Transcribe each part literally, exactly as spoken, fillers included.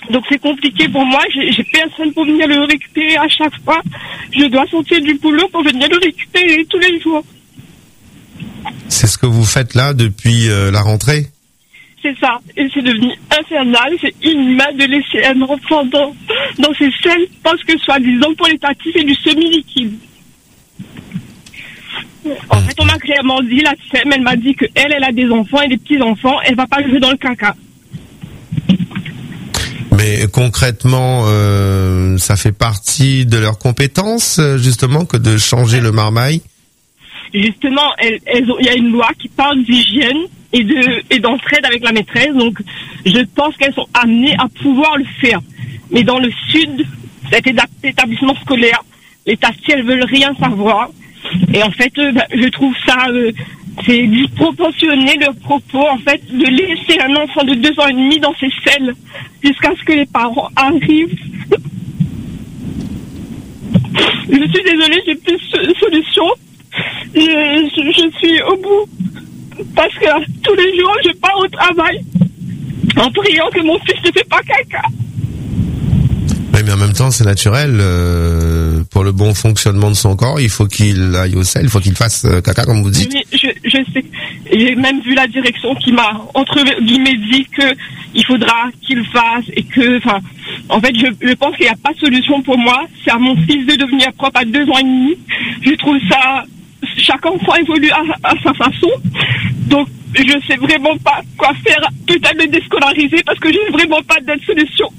Donc c'est compliqué pour moi, j'ai, j'ai personne pour venir le récupérer à chaque fois. Je dois sortir du boulot pour venir le récupérer tous les jours. C'est ce que vous faites là depuis euh, la rentrée ? C'est ça, et c'est devenu infernal, c'est inhumain de laisser un enfant dans, dans ces selles parce que soi-disant pour les tatis c'est du semi-liquide. En fait, on m'a clairement dit, la S E M, elle m'a dit qu'elle, elle a des enfants et des petits-enfants, elle va pas jouer dans le caca. Mais concrètement, euh, ça fait partie de leurs compétences, justement, que de changer le marmaille ? Justement, elles, elles ont, il y a une loi qui parle d'hygiène et de et d'entraide avec la maîtresse, donc je pense qu'elles sont amenées à pouvoir le faire. Mais dans le sud, cet établissement scolaire, les tatis, elles veulent rien savoir. Et en fait, euh, bah, je trouve ça, euh, c'est disproportionné leur propos, en fait, de laisser un enfant de deux ans et demi dans ces selles jusqu'à ce que les parents arrivent. Je suis désolée, j'ai plus de solution. Je, je, je suis au bout. Parce que tous les jours, je pars au travail en priant que mon fils ne fait pas caca. Oui, mais en même temps, c'est naturel. Euh, pour le bon fonctionnement de son corps, il faut qu'il aille au sel, il faut qu'il fasse euh, caca, comme vous dites. Oui, je, je sais. J'ai même vu la direction qui m'a, entre guillemets, dit que il faudra qu'il fasse et que, enfin, en fait, je, je pense qu'il n'y a pas de solution pour moi. C'est à mon fils de devenir propre à deux ans et demi. Je trouve ça, chaque enfant évolue à, à sa façon. Donc, je sais vraiment pas quoi faire. Peut-être le déscolariser parce que j'ai vraiment pas d'autre solution.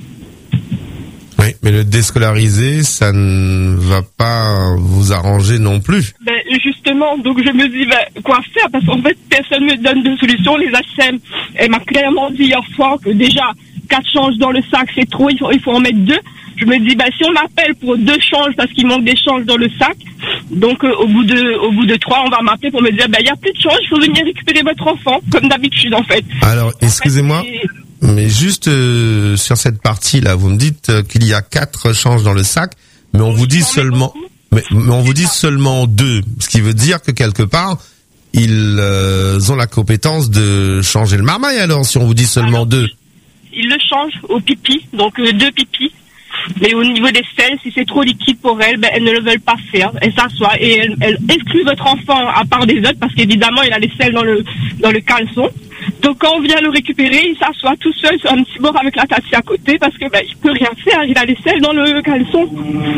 Oui, mais le déscolariser, ça ne va pas vous arranger non plus. Ben, justement, donc je me dis, ben, quoi faire? Parce qu'en fait, personne ne me donne de solution. Les H C M, elle m'a clairement dit hier soir que déjà, quatre changes dans le sac, c'est trop, il faut, il faut en mettre deux. Je me dis, ben, si on m'appelle pour deux changes parce qu'il manque des changes dans le sac, donc euh, au bout de au bout de trois, on va m'appeler pour me dire, ben, il n'y a plus de changes, il faut venir récupérer votre enfant, comme d'habitude, en fait. Alors, excusez-moi. Mais juste euh, sur cette partie-là, vous me dites euh, qu'il y a quatre changes dans le sac, mais on vous dit seulement, mais, mais on vous dit seulement deux, ce qui veut dire que quelque part ils euh, ont la compétence de changer le marmaille. Alors, si on vous dit seulement alors, deux, ils le changent au pipi, donc euh, deux pipis. Mais au niveau des selles, si c'est trop liquide pour elles, ben, elles ne le veulent pas faire. Elles s'assoient et elles, elles excluent votre enfant à part des autres parce qu'évidemment il a les selles dans le dans le caleçon. Donc quand on vient le récupérer, il s'assoit tout seul sur un petit bord avec la tati à côté parce que ben, il peut rien faire, il a les selles dans le caleçon.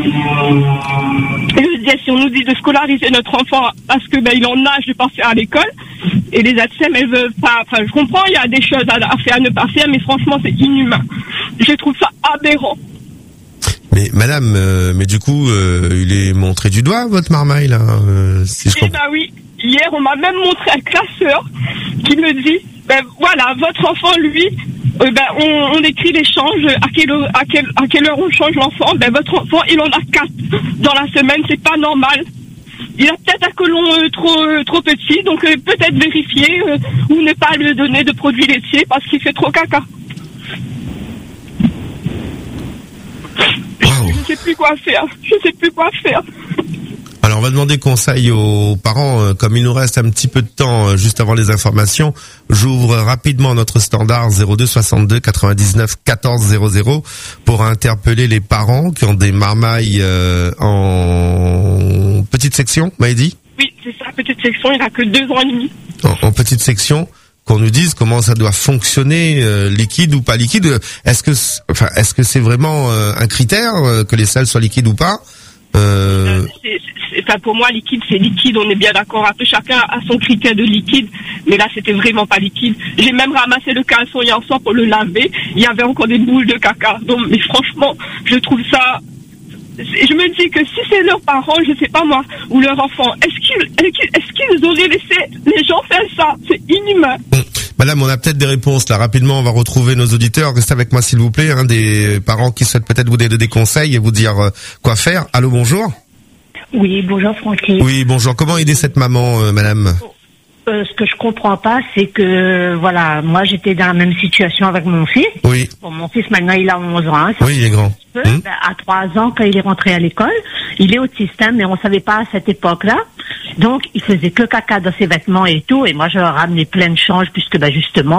Et je dis, si on nous dit de scolariser notre enfant parce que ben, il est en âge de partir à l'école, et les A T S E M, elles veulent pas, enfin je comprends, il y a des choses à, à faire, à ne pas faire, mais franchement c'est inhumain. Je trouve ça aberrant. Mais madame, euh, mais du coup, euh, il est montré du doigt votre marmaille là. Euh, si je eh ben oui, hier on m'a même montré un classeur qui me dit, ben voilà, votre enfant lui, euh, ben on, on écrit l'échange, à quelle heure, à quelle à quelle heure on change l'enfant, ben votre enfant il en a quatre dans la semaine, c'est pas normal. Il a peut-être un côlon euh, trop euh, trop petit, donc euh, peut-être vérifier euh, ou ne pas lui donner de produits laitiers parce qu'il fait trop caca. Wow. Je sais plus quoi faire. Je sais plus quoi faire. Alors on va demander conseil aux parents. Comme il nous reste un petit peu de temps juste avant les informations, j'ouvre rapidement notre standard zéro deux soixante-deux quatre-vingt-dix-neuf quatorze zéro zéro pour interpeller les parents qui ont des marmailles euh, en petite section, vous m'avez dit ? Oui, c'est ça, petite section, il n'a que deux ans et demi. En, en petite section, qu'on nous dise comment ça doit fonctionner, euh, liquide ou pas liquide. Est-ce que, enfin, est-ce que c'est vraiment euh, un critère euh, que les selles soient liquides ou pas? euh... c'est, c'est, enfin, pour moi, liquide, c'est liquide. On est bien d'accord. Après, chacun a son critère de liquide, mais là, c'était vraiment pas liquide. J'ai même ramassé le caleçon hier soir pour le laver. Il y avait encore des boules de caca. Donc, mais franchement, je trouve ça. Je me dis que si c'est leurs parents, je sais pas moi, ou leurs enfants, est-ce qu'ils, est-ce qu'ils auraient laissé les gens faire ça? C'est inhumain. Madame, on a peut-être des réponses là. Rapidement, on va retrouver nos auditeurs. Restez avec moi, s'il vous plaît. Hein, des parents qui souhaitent peut-être vous donner des conseils et vous dire euh, quoi faire. Allô, bonjour. Oui, bonjour Francky. Oui, bonjour. Comment aider cette maman, euh, madame? Euh, ce que je comprends pas, c'est que, voilà, moi j'étais dans la même situation avec mon fils. Oui. Bon, mon fils maintenant il a onze ans. Hein, oui, il est grand. Peu, hum. ben, à trois ans, quand il est rentré à l'école, il est autiste, hein, mais on savait pas à cette époque-là. Donc, il faisait que caca dans ses vêtements et tout, et moi je leur ramenais plein de changes puisque, ben, justement,